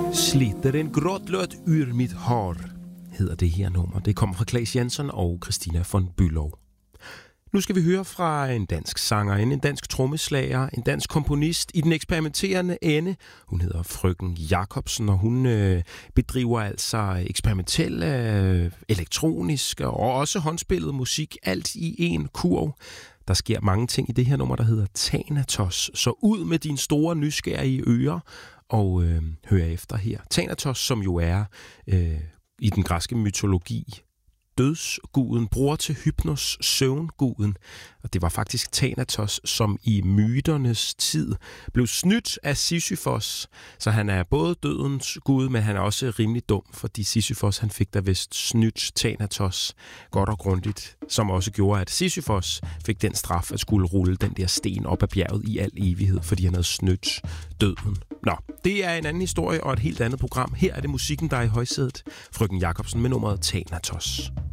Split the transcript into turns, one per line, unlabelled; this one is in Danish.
Sliter en gråtløt ur mit hår, hedder det her nummer. Det kommer fra Claes Jensen og Christina von Bülow. Nu skal vi høre fra en dansk sangerinde, en dansk trommeslager, en dansk komponist i den eksperimenterende ende. Hun hedder Frøken Jacobsen, og hun bedriver altså eksperimentel, elektronisk og også håndspillet musik, alt i en kurv. Der sker mange ting i det her nummer, der hedder Thanatos. Så ud med dine store nysgerrige ører og hør efter her. Thanatos, som jo er i den græske mytologi dødsguden, bror til Hypnos, søvnguden. Og det var faktisk Thanatos, som i myternes tid blev snydt af Sisyfos. Så han er både dødens gud, men han er også rimelig dum, fordi Sisyfos han fik da vist snydt Thanatos godt og grundigt, som også gjorde, at Sisyfos fik den straf at skulle rulle den der sten op ad bjerget i al evighed, fordi han havde snydt døden. Nå, det er en anden historie og et helt andet program. Her er det musikken, der er i højsædet. Frøken Jacobsen med nummeret Thanatos.